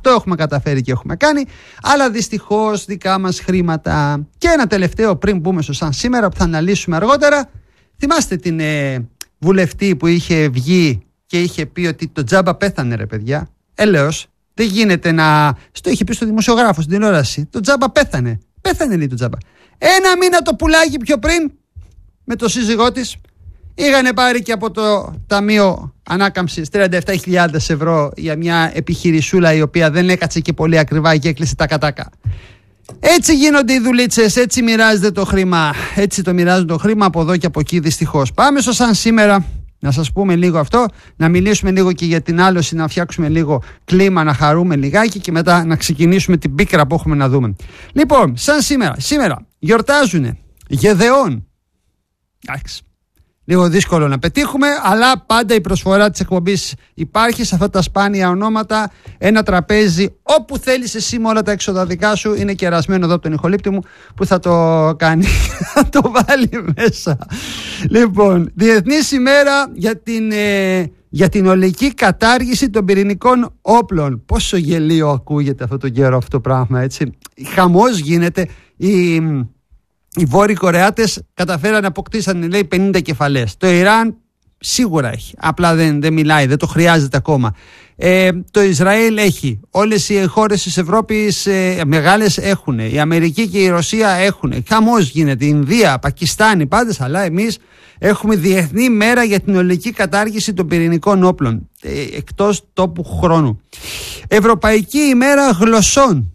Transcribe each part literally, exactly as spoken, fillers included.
αυτό έχουμε καταφέρει και έχουμε κάνει, αλλά δυστυχώς δικά μας χρήματα. Και ένα τελευταίο πριν μπούμε στο σαν σήμερα που θα αναλύσουμε αργότερα. Θυμάστε την ε, βουλευτή που είχε βγει και είχε πει ότι το τζάμπα πέθανε, ρε παιδιά? Έλεος, δεν γίνεται να... Στο είχε πει στο δημοσιογράφο στην τηλεόραση. Το τζάμπα πέθανε. Πέθανε, λέει, το τζάμπα. Ένα μήνα το πουλάκι πιο πριν, με το σύζυγό της, είχαν πάρει και από το Ταμείο Ανάκαμψης τριάντα επτά χιλιάδες ευρώ για μια επιχειρησούλα η οποία δεν έκατσε και πολύ ακριβά και έκλεισε τα κατάκα. Έτσι γίνονται οι δουλίτσες, έτσι μοιράζεται το χρήμα. Έτσι το μοιράζουν το χρήμα από εδώ και από εκεί, δυστυχώς. Πάμε στο σαν σήμερα. Να σας πούμε λίγο αυτό, να μιλήσουμε λίγο και για την άλωση, να φτιάξουμε λίγο κλίμα, να χαρούμε λιγάκι και μετά να ξεκινήσουμε την πίκρα που έχουμε να δούμε. Λοιπόν, σαν σήμερα, σήμερα γιορτάζουνε Γεδεών. Εντάξει, λίγο δύσκολο να πετύχουμε, αλλά πάντα η προσφορά της εκπομπής υπάρχει σε αυτά τα σπάνια ονόματα. Ένα τραπέζι όπου θέλεις εσύ με όλα τα έξοδα δικά σου. Είναι κερασμένο εδώ από τον ηχολήπτη μου που θα το κάνει, θα το βάλει μέσα. Λοιπόν, Διεθνής ημέρα για την, ε, για την ολική κατάργηση των πυρηνικών όπλων. Πόσο γελίο ακούγεται αυτό το καιρό αυτό το πράγμα, έτσι. Χαμός γίνεται. Η... Οι Βόρειοι Κορεάτες καταφέραν να αποκτήσαν, λέει, πενήντα κεφαλές. Το Ιράν σίγουρα έχει. Απλά δεν, δεν μιλάει, δεν το χρειάζεται ακόμα. Ε, το Ισραήλ έχει. Όλες οι χώρες της Ευρώπης ε, μεγάλες έχουν. Η Αμερική και η Ρωσία έχουν. Χαμός γίνεται. Η Ινδία, Πακιστάν, οι πάντες, αλλά εμείς έχουμε Διεθνή μέρα για την ολική κατάργηση των πυρηνικών όπλων. Ε, εκτός τόπου χρόνου. Ευρωπαϊκή ημέρα γλωσσών.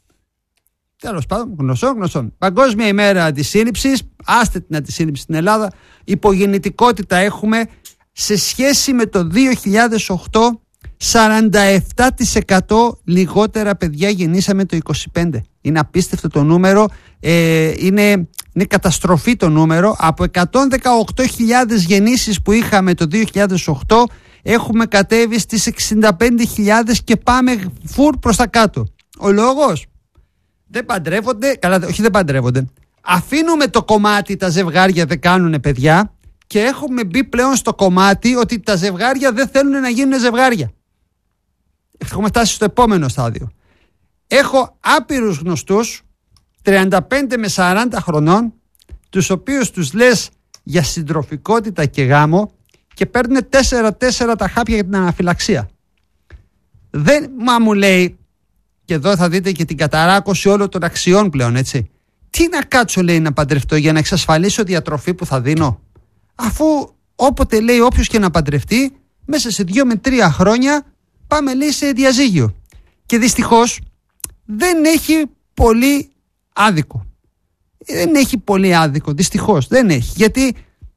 Τέλος πάντων, γνωστό, γνωστό. Παγκόσμια ημέρα αντισύλληψης. Άστε την αντισύλληψη στην Ελλάδα. Υπογεννητικότητα έχουμε σε σχέση με το δύο χιλιάδες οκτώ. σαράντα επτά τοις εκατό λιγότερα παιδιά γεννήσαμε το είκοσι πέντε. Είναι απίστευτο το νούμερο. Ε, είναι, είναι καταστροφή το νούμερο. Από εκατόν δεκαοκτώ χιλιάδες γεννήσεις που είχαμε το δύο χιλιάδες οκτώ έχουμε κατέβει στις εξήντα πέντε χιλιάδες και πάμε φουρ προς τα κάτω. Ο λόγος? Δεν παντρεύονται, καλά, όχι δεν παντρεύονται. Αφήνουμε το κομμάτι τα ζευγάρια δεν κάνουνε παιδιά και έχουμε μπει πλέον στο κομμάτι ότι τα ζευγάρια δεν θέλουν να γίνουν ζευγάρια. Έχουμε φτάσει στο επόμενο στάδιο. Έχω άπειρους γνωστούς τριάντα πέντε με σαράντα χρονών, τους οποίους τους λες για συντροφικότητα και γάμο και παίρνουν τέσσερα τέσσερα τα χάπια για την αναφυλαξία. Δεν, μα μου λέει, και εδώ θα δείτε και την καταράκωση όλων των αξιών πλέον, έτσι. Τι να κάτσω, λέει, να παντρευτώ για να εξασφαλίσω διατροφή που θα δίνω, αφού όποτε, λέει, όποιος και να παντρευτεί, μέσα σε δύο με τρία χρόνια πάμε, λέει, σε διαζύγιο. Και δυστυχώς δεν έχει πολύ άδικο. Δεν έχει πολύ άδικο, δυστυχώς δεν έχει. Γιατί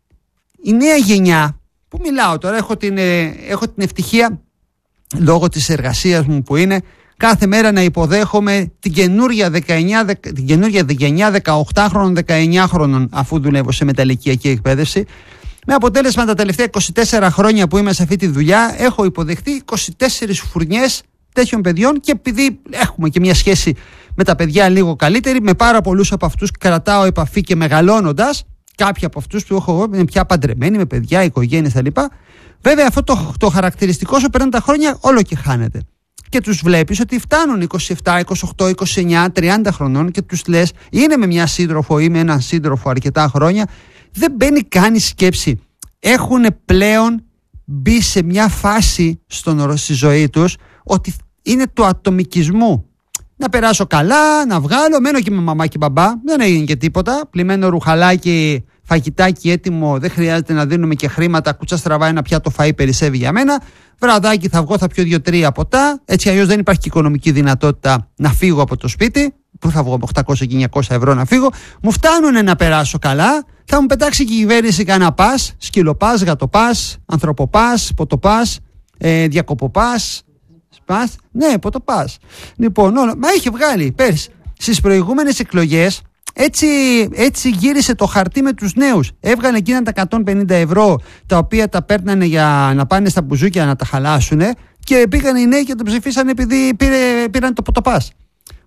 η νέα γενιά, που μιλάω τώρα, έχω την, έχω την ευτυχία λόγω της εργασίας μου που είναι κάθε μέρα να υποδέχομαι την καινούργια δεκαεννιά, την καινούργια γενιά δεκαοκτάχρονων, δεκαεννιάχρονων, αφού δουλεύω σε μεταλλικιακή εκπαίδευση. Με αποτέλεσμα τα τελευταία είκοσι τέσσερα χρόνια που είμαι σε αυτή τη δουλειά έχω υποδεχτεί είκοσι τέσσερις φουρνιές τέτοιων παιδιών και επειδή έχουμε και μια σχέση με τα παιδιά λίγο καλύτερη, με πάρα πολλούς από αυτούς κρατάω επαφή και μεγαλώνοντας, κάποιοι από αυτούς που έχω εγώ είναι πια παντρεμένοι με παιδιά, οικογένειες κτλ. Βέβαια αυτό το, το χαρακτηριστικό σου περνάνε τα χρόνια όλο και χάνεται. Και τους βλέπεις ότι φτάνουν είκοσι επτά, είκοσι οκτώ, είκοσι εννιά, τριάντα χρονών και τους λες είναι με μια σύντροφο ή με έναν σύντροφο αρκετά χρόνια, δεν μπαίνει καν η σκέψη. Έχουν πλέον μπει σε μια φάση στον, στη ζωή τους ότι είναι του ατομικισμού. Να περάσω καλά, να βγάλω, μένω και με μαμά και μπαμπά, δεν έγινε και τίποτα, πλημμένο ρουχαλάκι, φαγητάκι έτοιμο, δεν χρειάζεται να δίνουμε και χρήματα, κούτσα στραβά, ένα πιάτο φαΐ περισσεύει για μένα. Βραδάκι θα βγω, θα πιω δύο-τρία ποτά. Έτσι αλλιώς δεν υπάρχει και οικονομική δυνατότητα να φύγω από το σπίτι. Πού θα βγω με οκτακόσια και εννιακόσια ευρώ να φύγω. Μου φτάνουν να περάσω καλά. Θα μου πετάξει και η κυβέρνηση κανένα πας, σκυλοπάς, γατοπάς, ανθρωποπάς, ποτοπάς, ε, διακοποπάς. Σπάς. Ναι, ποτοπάς. Λοιπόν, όλα. Μα είχε βγάλει πέρσι. Στις προηγούμενες εκλογές Έτσι, έτσι γύρισε το χαρτί με τους νέους. Έβγαλε εκείνα τα εκατόν πενήντα ευρώ τα οποία τα παίρνανε για να πάνε στα μπουζούκια να τα χαλάσουν και πήγαν οι νέοι και το ψηφίσαν επειδή πήρε, πήραν το ποτοπάς.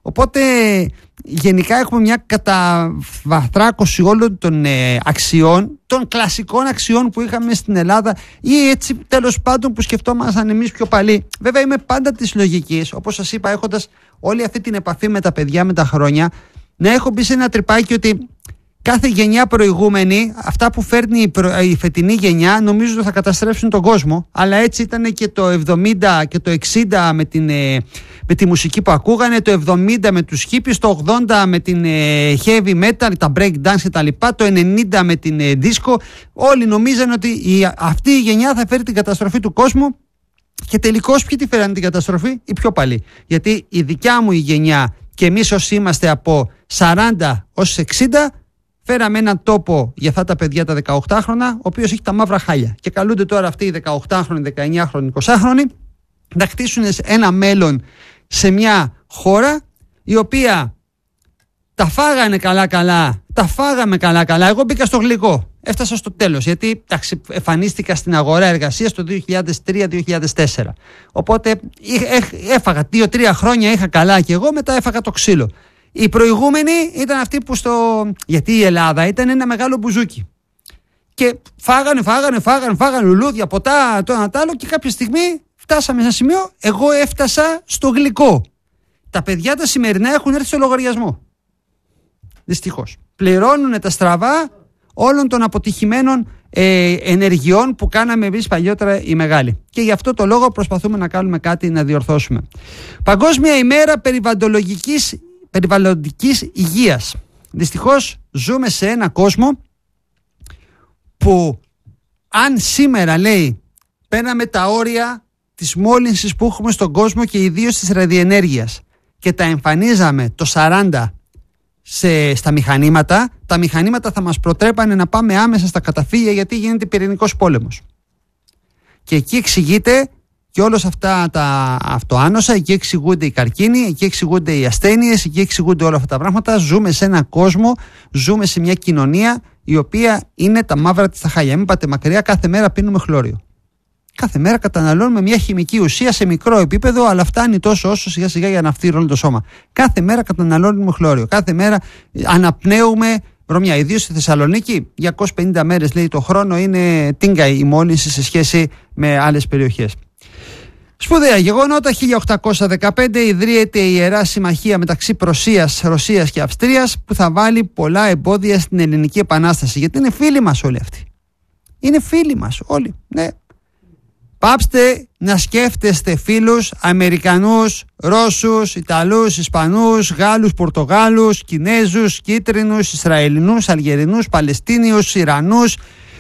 Οπότε γενικά έχουμε μια καταβαθράκωση όλων των ε, αξιών, των κλασικών αξιών που είχαμε στην Ελλάδα ή έτσι τέλος πάντων που σκεφτόμασταν εμείς πιο παλιοί. Βέβαια είμαι πάντα της λογικής, όπως σας είπα, έχοντας όλη αυτή την επαφή με τα παιδιά με τα χρόνια, να έχω μπει σε ένα τρυπάκι ότι κάθε γενιά προηγούμενη, αυτά που φέρνει η, προ... η φετινή γενιά, νομίζω ότι θα καταστρέψουν τον κόσμο. Αλλά έτσι ήταν και το εβδομήντα και το εξήντα με, την, με τη μουσική που ακούγανε, το εβδομήντα με τους hippies, το ογδόντα με την heavy metal, τα break dance κτλ., το ενενήντα με την disco. Όλοι νομίζαν ότι η... αυτή η γενιά θα φέρει την καταστροφή του κόσμου. Και τελικώς ποιοι τη φέραν την καταστροφή? Οι πιο παλιοί. Γιατί η δικιά μου η γενιά και εμείς όσοι είμαστε από σαράντα ως εξήντα, φέραμε έναν τόπο για αυτά τα παιδιά τα δεκαοκτάχρονα, ο οποίος έχει τα μαύρα χάλια. Και καλούνται τώρα αυτοί οι δεκαοκτάχρονοι, δεκαεννιάχρονοι, εικοσάχρονοι να χτίσουν ένα μέλλον σε μια χώρα η οποία τα φάγανε καλά-καλά, τα φάγαμε καλά-καλά. Εγώ μπήκα στο γλυκό. Έφτασα στο τέλος, γιατί εντάξει, εμφανίστηκα στην αγορά εργασίας το δύο χιλιάδες τρία δύο χιλιάδες τέσσερα. Οπότε έφαγα δύο-τρία χρόνια, είχα καλά και εγώ, μετά έφαγα το ξύλο. Οι προηγούμενοι ήταν αυτοί που στο... Γιατί η Ελλάδα ήταν ένα μεγάλο μπουζούκι. Και φάγανε, φάγανε, φάγανε, φάγανε λουλούδια, ποτά, το ένα τ' άλλο και κάποια στιγμή φτάσαμε σε ένα σημείο, εγώ έφτασα στο γλυκό. Τα παιδιά τα σημερινά έχουν έρθει στο λογαριασμό. Δυστυχώς. Πληρώνουν τα στραβά όλων των αποτυχημένων ε, ενεργειών που κάναμε εμείς παλιότερα οι μεγάλοι. Και γι' αυτό το λόγο προσπαθούμε να κάνουμε κάτι να διορθώσουμε. Παγκόσμια ημέρα περιβαλλοντικής, περιβαλλοντικής υγείας. Δυστυχώς ζούμε σε ένα κόσμο που αν σήμερα λέει πέραμε τα όρια της μόλυνσης που έχουμε στον κόσμο και ιδίως της ραδιενέργειας και τα εμφανίζαμε το σαράντα σε, στα μηχανήματα, τα μηχανήματα θα μας προτρέπανε να πάμε άμεσα στα καταφύγια γιατί γίνεται πυρηνικός πόλεμος. Και εκεί εξηγείται και όλα αυτά τα αυτοάνοσα, εκεί εξηγούνται οι καρκίνοι, εκεί εξηγούνται οι ασθένειες, εκεί εξηγούνται όλα αυτά τα πράγματα. Ζούμε σε έναν κόσμο, ζούμε σε μια κοινωνία η οποία είναι τα μαύρα της τα χάλια. Μην πάτε μακριά, κάθε μέρα πίνουμε χλώριο. Κάθε μέρα καταναλώνουμε μια χημική ουσία σε μικρό επίπεδο, αλλά φτάνει τόσο όσο σιγά σιγά για να φτύρει όλο το σώμα. Κάθε μέρα καταναλώνουμε χλώριο. Κάθε μέρα αναπνέουμε βρωμιά. Ιδίως στη Θεσσαλονίκη, διακόσιες πενήντα μέρες λέει το χρόνο είναι τίνγκα η μόλυνση σε σχέση με άλλες περιοχές. Σπουδαία γεγονότα. χίλια οκτακόσια δεκαπέντε ιδρύεται η Ιερά Συμμαχία μεταξύ Πρωσίας, Ρωσίας και Αυστρίας που θα βάλει πολλά εμπόδια στην Ελληνική Επανάσταση. Γιατί είναι φίλοι μας όλοι αυτοί. Είναι φίλοι μας όλοι. Ναι. Πάψτε να σκέφτεστε φίλους Αμερικανούς, Ρώσους, Ιταλούς, Ισπανούς, Γάλλους, Πορτογάλους, Κινέζους, Κίτρινους, Ισραηλινούς, Αλγερινούς, Παλαιστίνιους, Ιρανούς,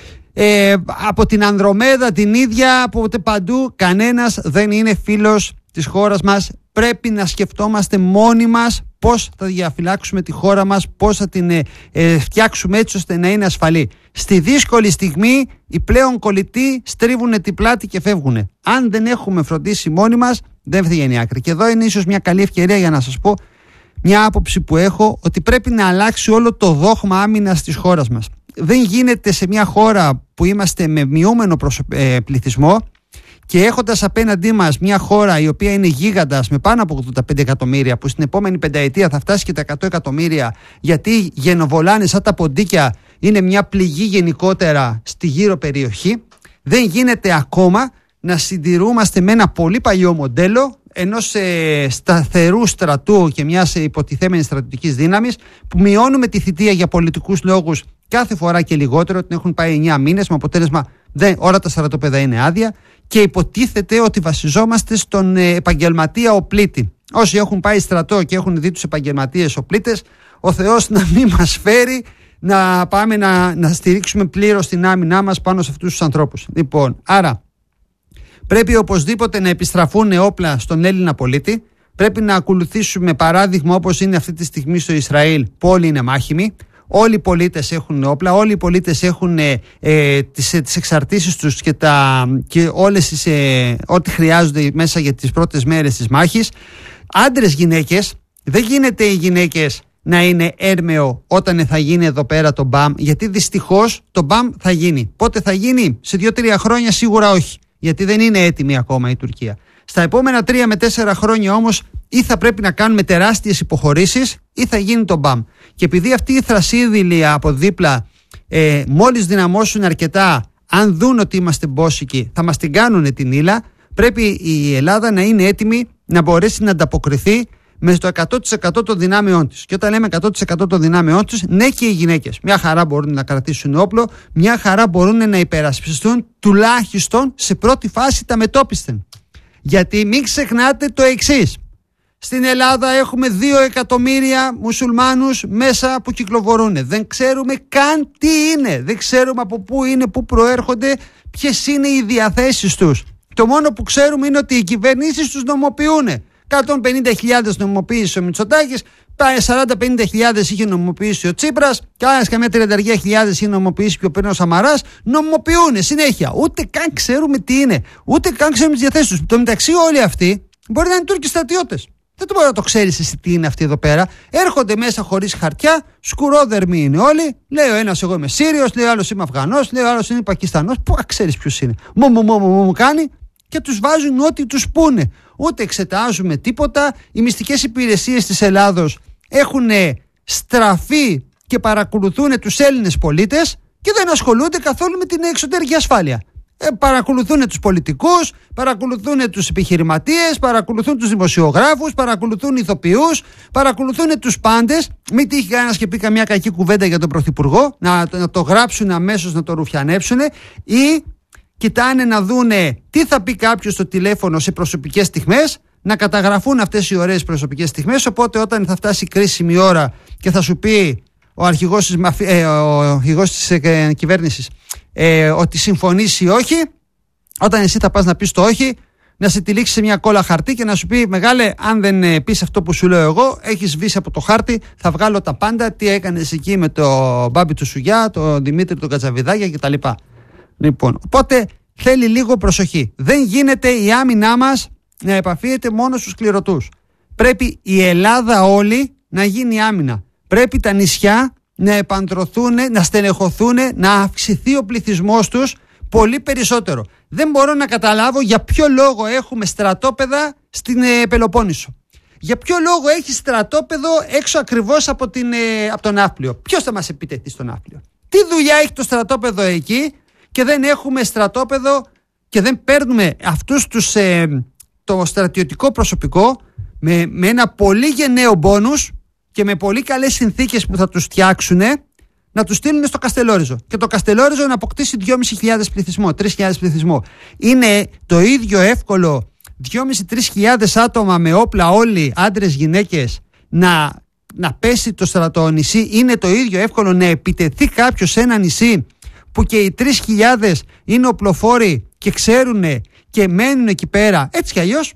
ε, από την Ανδρομέδα την ίδια, από παντού. Κανένας δεν είναι φίλος της χώρας μας. Πρέπει να σκεφτόμαστε μόνοι μας πώς θα διαφυλάξουμε τη χώρα μας, πώς θα την ε, ε, φτιάξουμε έτσι ώστε να είναι ασφαλή. Στη δύσκολη στιγμή οι πλέον κολλητοί στρίβουν την πλάτη και φεύγουν. Αν δεν έχουμε φροντίσει μόνοι μας, δεν θα γίνει άκρη. Και εδώ είναι ίσως μια καλή ευκαιρία για να σας πω μια άποψη που έχω, ότι πρέπει να αλλάξει όλο το δόγμα άμυνας της χώρας μας. Δεν γίνεται σε μια χώρα που είμαστε με μειούμενο προσω... ε, πληθυσμό και έχοντας απέναντί μας μια χώρα η οποία είναι γίγαντας με πάνω από ογδόντα πέντε εκατομμύρια, που στην επόμενη πενταετία θα φτάσει και τα εκατό εκατομμύρια, γιατί γενοβολάνε σαν τα ποντίκια, είναι μια πληγή γενικότερα στη γύρω περιοχή, δεν γίνεται ακόμα να συντηρούμαστε με ένα πολύ παλιό μοντέλο ενός ε, σταθερού στρατού και μιας υποτιθέμενης στρατιωτικής δύναμης, που μειώνουμε τη θητεία για πολιτικούς λόγους κάθε φορά και λιγότερο, την έχουν πάει εννιά μήνες με αποτέλεσμα δεν, όλα τα στρατόπεδα είναι άδεια, και υποτίθεται ότι βασιζόμαστε στον ε, επαγγελματία οπλίτη. Όσοι έχουν πάει στρατό και έχουν δει τους επαγγελματίες οπλίτες, ο Θεός να μην μας φέρει να πάμε να, να στηρίξουμε πλήρως την άμυνά μας πάνω σε αυτούς τους ανθρώπους. Λοιπόν, άρα πρέπει οπωσδήποτε να επιστραφούν όπλα στον Έλληνα πολίτη. Πρέπει να ακολουθήσουμε παράδειγμα όπως είναι αυτή τη στιγμή στο Ισραήλ, που όλοι είναι μάχημοι. Όλοι οι πολίτες έχουν όπλα, όλοι οι πολίτες έχουν ε, ε, τις, τις εξαρτήσεις τους και, τα, και όλες τις, ε, ό,τι χρειάζονται μέσα για τις πρώτες μέρες της μάχης. Άντρες, γυναίκες, δεν γίνεται οι γυναίκες να είναι έρμεο όταν θα γίνει εδώ πέρα το μπαμ, γιατί δυστυχώς το μπαμ θα γίνει. Πότε θα γίνει? Σε δύο τρία χρόνια σίγουρα όχι, γιατί δεν είναι έτοιμη ακόμα η Τουρκία. Στα επόμενα τρία με τέσσερα χρόνια όμως ή θα πρέπει να κάνουμε τεράστιες υποχωρήσεις ή θα γίνει το μπαμ. Και επειδή αυτοί οι θρασίδηλοι από δίπλα ε, μόλις δυναμώσουν αρκετά, αν δουν ότι είμαστε μπόσικοι, θα μας την κάνουν την ύλα, πρέπει η Ελλάδα να είναι έτοιμη να μπορέσει να ανταποκριθεί με το εκατό τοις εκατό των δυνάμεών της. Και όταν λέμε εκατό τοις εκατό των δυνάμεών της, ναι, και οι γυναίκες μια χαρά μπορούν να κρατήσουν όπλο, μια χαρά μπορούν να υπερασπιστούν τουλάχιστον σε πρώτη φάση τα μετώπισθεν. Γιατί μην ξεχνάτε το εξής. Στην Ελλάδα έχουμε δύο εκατομμύρια μουσουλμάνους μέσα που κυκλοφορούν. Δεν ξέρουμε καν τι είναι. Δεν ξέρουμε από πού είναι, πού προέρχονται, ποιες είναι οι διαθέσεις τους. Το μόνο που ξέρουμε είναι ότι οι κυβερνήσεις τους νομοποιούν. εκατόν πενήντα χιλιάδες νομοποίησε ο Μητσοτάκης, σαράντα με πενήντα χιλιάδες είχε νομοποιήσει ο Τσίπρας, και άλλες καμιά τριάντα χιλιάδες είχε νομοποιήσει και ο Πέρνος Σαμαράς. Νομοποιούν συνέχεια. Ούτε καν ξέρουμε τι είναι. Ούτε καν ξέρουμε τις διαθέσεις τους. Το μεταξύ, όλοι αυτοί μπορεί να είναι Τούρκοι στρατιώτες. Δεν το μπορεί να το ξέρεις εσύ τι είναι αυτοί εδώ πέρα. Έρχονται μέσα χωρίς χαρτιά, σκουρόδερμοι είναι όλοι. Λέει ο ένας, εγώ είμαι Σύριος, λέει ο άλλος, είμαι Αφγανός, λέει ο άλλος, είναι Πακιστανός. Πού ξέρεις ποιος είναι. Μου, μου, μου, μου, μου κάνει και τους βάζουν ό,τι τους πούνε. Ούτε εξετάζουμε τίποτα. Οι μυστικές υπηρεσίες της Ελλάδος έχουν στραφεί και παρακολουθούν τους Έλληνες πολίτες και δεν ασχολούνται καθόλου με την εξωτερική ασφάλεια. Ε, παρακολουθούν τους πολιτικούς, παρακολουθούν τους επιχειρηματίες, παρακολουθούν τους δημοσιογράφους, παρακολουθούν ηθοποιούς, παρακολουθούν τους πάντες. Μην τύχει κανένας και πει καμιά κακή κουβέντα για τον Πρωθυπουργό, να, να το γράψουν αμέσως, να το ρουφιανέψουν, ή κοιτάνε να δούνε τι θα πει κάποιος στο τηλέφωνο σε προσωπικές στιγμές, να καταγραφούν αυτές οι ωραίες προσωπικές στιγμές. Οπότε όταν θα φτάσει η κρίσιμη ώρα και θα σου πει ο αρχηγός της, ε, ο αρχηγός της ε, κυβέρνησης ε, ότι συμφωνήσει ή όχι, όταν εσύ θα πας να πεις το όχι, να σε τυλίξει σε μια κόλλα χαρτί και να σου πει, μεγάλε, αν δεν ε, πεις αυτό που σου λέω εγώ, έχεις σβήσει από το χάρτη, θα βγάλω τα πάντα, τι έκανες εκεί με το Μπάμπη του Σουγιά, τον Δημήτρη του Κατσαβιδάκια κτλ. Λοιπόν, οπότε θέλει λίγο προσοχή. Δεν γίνεται η άμυνά μας να επαφίεται μόνο στους κληρωτούς. Πρέπει η Ελλάδα όλη να γίνει άμυνα. Πρέπει τα νησιά να επαντρωθούν, να στελεχωθούν, να αυξηθεί ο πληθυσμός τους πολύ περισσότερο. Δεν μπορώ να καταλάβω για ποιο λόγο έχουμε στρατόπεδα στην ε, Πελοπόννησο. Για ποιο λόγο έχει στρατόπεδο έξω ακριβώς από, την, ε, από τον Ναύπλιο. Ποιος θα μας επιτεθεί στον Ναύπλιο. Τι δουλειά έχει το στρατόπεδο εκεί και δεν έχουμε στρατόπεδο και δεν παίρνουμε αυτούς τους, ε, το στρατιωτικό προσωπικό με, με ένα πολύ γενναίο μπόνους και με πολύ καλές συνθήκες που θα τους φτιάξουν, να τους στείλουν στο Καστελόριζο. Και το Καστελόριζο να αποκτήσει δυόμισι χιλιάδες πληθυσμό, τρεις χιλιάδες πληθυσμό. Είναι το ίδιο εύκολο δυόμισι με τρεις χιλιάδες άτομα με όπλα, όλοι άντρες, γυναίκες, να, να πέσει το στρατό νησί. Είναι το ίδιο εύκολο να επιτεθεί κάποιος σε ένα νησί που και οι τρεις χιλιάδες είναι οπλοφόροι και ξέρουν και μένουν εκεί πέρα. Έτσι κι αλλιώς.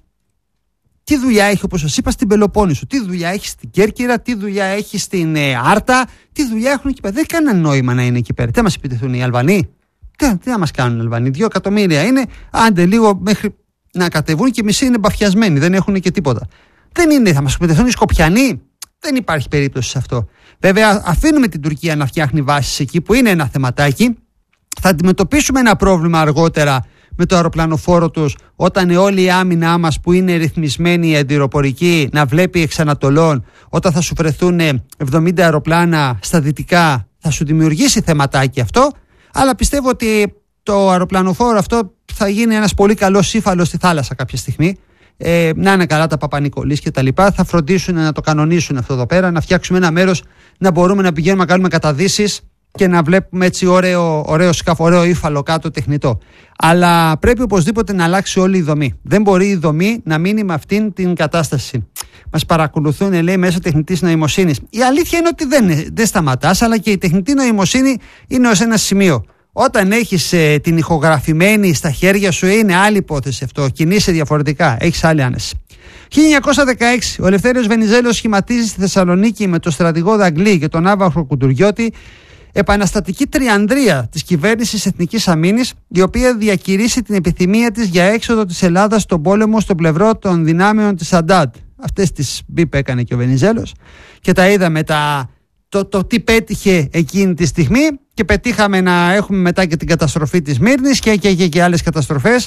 Τι δουλειά έχει, όπως σας είπα, στην Πελοπόννησο, τι δουλειά έχει στην Κέρκυρα, τι δουλειά έχει στην ε, Άρτα, τι δουλειά έχουν εκεί πέρα. Δεν έχει κανένα νόημα να είναι εκεί πέρα. Τι θα μας επιτεθούν οι Αλβανοί, τι, τι θα μας κάνουν οι Αλβανοί. Δύο εκατομμύρια είναι, άντε λίγο μέχρι να κατεβούν και μισοί είναι μπαφιασμένοι, δεν έχουν και τίποτα. Δεν είναι, θα μας επιτεθούν οι Σκοπιανοί. Δεν υπάρχει περίπτωση σε αυτό. Βέβαια, αφήνουμε την Τουρκία να φτιάχνει βάσεις εκεί που είναι ένα θεματάκι. Θα αντιμετωπίσουμε ένα πρόβλημα αργότερα με το αεροπλανοφόρο τους, όταν όλη η άμυνά μας που είναι ρυθμισμένη αντιεροπορική να βλέπει εξ Ανατολών, όταν θα σου βρεθούν εβδομήντα αεροπλάνα στα δυτικά, θα σου δημιουργήσει θεματάκι αυτό. Αλλά πιστεύω ότι το αεροπλανοφόρο αυτό θα γίνει ένας πολύ καλός ύφαλος στη θάλασσα κάποια στιγμή. Ε, να είναι καλά τα Παπα-Νικολής και τα λοιπά. Θα φροντίσουν να το κανονίσουν αυτό εδώ πέρα, να φτιάξουμε ένα μέρος να μπορούμε να πηγαίνουμε να κάνουμε καταδύσεις και να βλέπουμε έτσι ωραίο, ωραίο σκάφο, ωραίο ύφαλο κάτω τεχνητό. Αλλά πρέπει οπωσδήποτε να αλλάξει όλη η δομή. Δεν μπορεί η δομή να μείνει με αυτήν την κατάσταση. Μας παρακολουθούν, λέει, μέσω τεχνητής νοημοσύνης. Η αλήθεια είναι ότι δεν, δεν σταματάς, αλλά και η τεχνητή νοημοσύνη είναι ως ένα σημείο. Όταν έχεις ε, την ηχογραφημένη στα χέρια σου, είναι άλλη υπόθεση αυτό. Κινείσαι διαφορετικά, έχεις άλλη άνεση. χίλια εννιακόσια δεκαέξι, ο Ελευθέριος Βενιζέλος σχηματίζει στη Θεσσαλονίκη με τον στρατηγό Δαγκλή και τον Άβαχρο Κουντουριώτη επαναστατική τριανδρία της κυβέρνησης Εθνικής Αμήνης, η οποία διακηρύσει την επιθυμία της για έξοδο της Ελλάδας στον πόλεμο στο πλευρό των δυνάμεων της Αντάντ. Αυτές τις μπίπ έκανε και ο Βενιζέλος και τα είδαμε τα, το, το τι πέτυχε εκείνη τη στιγμή και πετύχαμε να έχουμε μετά και την καταστροφή της Μύρνης και, και, και, και άλλες καταστροφές.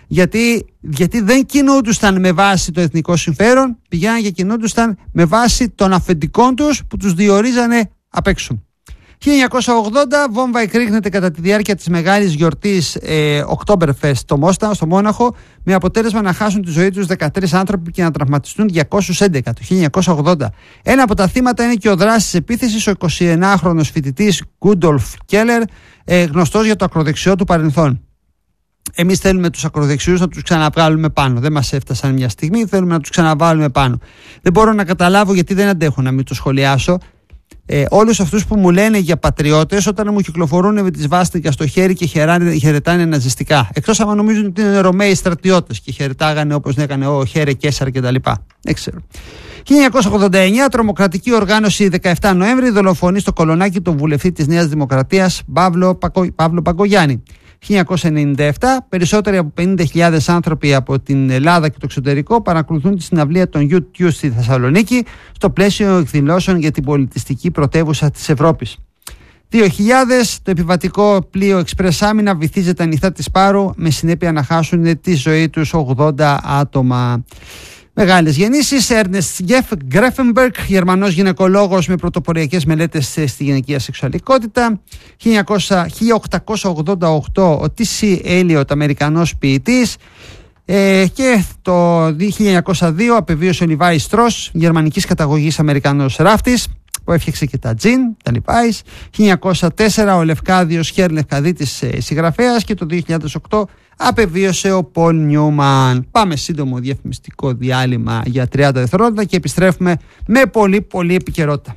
Γιατί, γιατί δεν κινούντουσαν με βάση το εθνικό συμφέρον, πηγαίναν και κινούντουσαν με βάση των αφεντικών τους που τους διορίζανε απ' έξω. χίλια εννιακόσια ογδόντα, βόμβα εκρήγνεται κατά τη διάρκεια της μεγάλης γιορτής ε, Oktoberfest στο, Μόστα, στο Μόναχο, με αποτέλεσμα να χάσουν τη ζωή τους δεκατρείς άνθρωποι και να τραυματιστούν διακόσιους έντεκα το χίλια εννιακόσια ογδόντα. Ένα από τα θύματα είναι και ο δράστης της επίθεσης, ο εικοσιενάχρονος φοιτητής Γκούντολφ Κέλλερ, ε, γνωστός για το ακροδεξιό του παρελθόν. Εμείς θέλουμε τους ακροδεξιούς να τους ξαναβάλουμε πάνω. Δεν μας έφτασαν μια στιγμή, θέλουμε να τους ξαναβάλουμε πάνω. Δεν μπορώ να καταλάβω γιατί δεν αντέχω να μην το σχολιάσω. Ε, όλους αυτούς που μου λένε για πατριώτες όταν μου κυκλοφορούν με τη σβάστηκα στο χέρι και χαιράνε, χαιρετάνε ναζιστικά. Εκτός άμα νομίζουν ότι είναι Ρωμαίοι στρατιώτες και χαιρετάγανε όπως έκανε ο Χέρε Κέσσαρ κτλ. Δεν ξέρω. χίλια εννιακόσια ογδόντα εννέα, τρομοκρατική οργάνωση δεκαεφτά Νοέμβρη δολοφονεί στο Κολονάκι τον βουλευτή της Νέας Δημοκρατίας Παύλο, Πακο, Παύλο Παγκογιάννη. χίλια εννιακόσια ενενήντα επτά, περισσότεροι από πενήντα χιλιάδες άνθρωποι από την Ελλάδα και το εξωτερικό παρακολουθούν τη συναυλία των γιου τιου στη Θεσσαλονίκη στο πλαίσιο εκδηλώσεων για την πολιτιστική πρωτεύουσα της Ευρώπης. δύο χιλιάδες, το επιβατικό πλοίο Express Άμυνα βυθίζεται ανοιχτά της Πάρου με συνέπεια να χάσουν τη ζωή τους ογδόντα άτομα. Μεγάλες γεννήσεις. Ernest Greffenberg, Γερμανός γυναικολόγος με πρωτοποριακές μελέτες στη γυναικεία σεξουαλικότητα. χίλια οκτακόσια ογδόντα οκτώ, ο τι σι Eliot, Αμερικανός ποιητής. Ε, και το χίλια εννιακόσια δύο απεβίωσε ο Λιβάι Στρος, γερμανικής καταγωγής Αμερικανός ράφτης, που έφτιαξε και τα τζιν, τα Λιβάις. χίλια εννιακόσια τέσσερα ο Λευκάδιος Χέρ Λευκαδίτης, συγγραφέας, και το δύο χιλιάδες οκτώ απεβίωσε ο Πολ Νιούμαν. Πάμε σύντομο διαφημιστικό διάλειμμα για τριάντα δευτερόλεπτα και επιστρέφουμε με πολύ πολύ επικαιρότητα.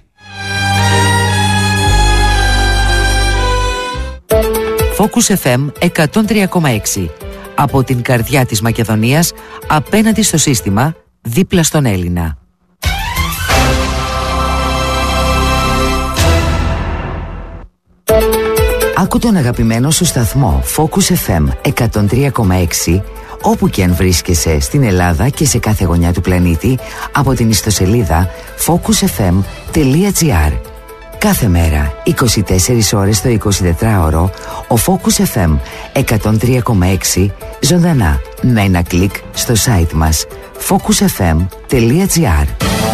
Focus εφ εμ εκατόν τρία κόμμα έξι. Από την καρδιά της Μακεδονίας, απέναντι στο σύστημα, δίπλα στον Έλληνα. Άκου τον αγαπημένο σου σταθμό Focus εφ εμ εκατόν τρία κόμμα έξι όπου και αν βρίσκεσαι στην Ελλάδα και σε κάθε γωνιά του πλανήτη από την ιστοσελίδα focus εφ εμ τελεία τζι άρ. Κάθε μέρα, είκοσι τέσσερις ώρες το εικοσιτετράωρο, ο Focus εφ εμ εκατόν τρία κόμμα έξι ζωντανά με ένα κλικ στο site μας focus εφ εμ τελεία τζι άρ.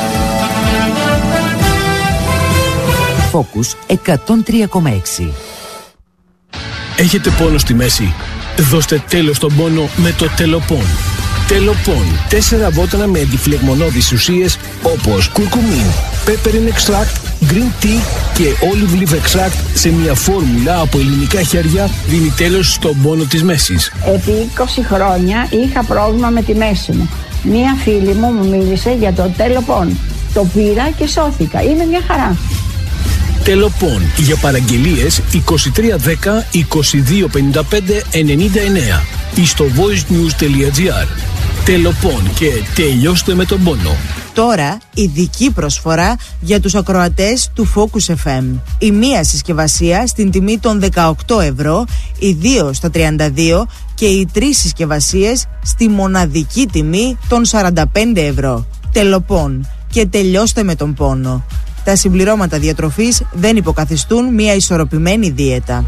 Focus εκατόν τρία κόμμα έξι. Έχετε πόνο στη μέση? Δώστε τέλος στον πόνο με το Τελοπών. Τελοπών. Τέσσερα βότανα με αντιφλεγμονώδεις ουσίες όπως κουρκουμίν, peppermint extract, green tea και olive leaf extract σε μια φόρμουλα από ελληνικά χέρια δίνει τέλος στον πόνο της μέσης. Επί είκοσι χρόνια είχα πρόβλημα με τη μέση μου. Μία φίλη μου μου μίλησε για το Τελοπών. Το πήρα και σώθηκα. Είναι μια χαρά. Τελοπών. Για παραγγελίες είκοσι τρία δέκα είκοσι δύο πενήντα πέντε ενενήντα εννέα ή στο voicenews τελεία τζι άρ. Τελοπών και τελειώστε με τον πόνο. Τώρα ειδική προσφορά για τους ακροατές του Focus εφ εμ. Η μία συσκευασία στην τιμή των δεκαοκτώ ευρώ, οι δύο στα τριάντα δύο και οι τρεις συσκευασίες στη μοναδική τιμή των σαράντα πέντε ευρώ. Τελοπών και τελειώστε με τον πόνο. Τα συμπληρώματα διατροφής δεν υποκαθιστούν μια ισορροπημένη δίαιτα.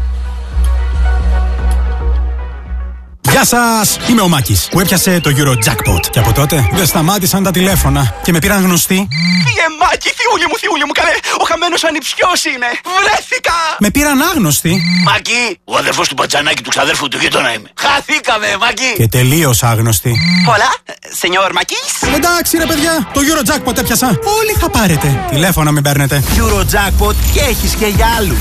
Γεια σας! Είμαι ο Μάκης που έπιασε το Eurojackpot και από τότε δεν σταμάτησαν τα τηλέφωνα και με πήραν γνωστοί. Φύγε Μάκη, θιούλη μου, θιούλη μου, καλέ! Ο χαμένος ανιψιός είμαι! Βρέθηκα! Με πήραν άγνωστοι. Μάκη, ο αδερφός του Μπατζανάκη του ξαδέρφου του γείτονα είμαι. Χαθήκαμε, Μάκη! Και τελείως άγνωστοι. Πολλά, σενιόρ Μάκης. Εντάξει ρε παιδιά, το Eurojackpot έπιασα. Όλοι θα πάρετε. Τηλέφωνα μην παίρνετε. Eurojackpot και έχεις και για άλλους.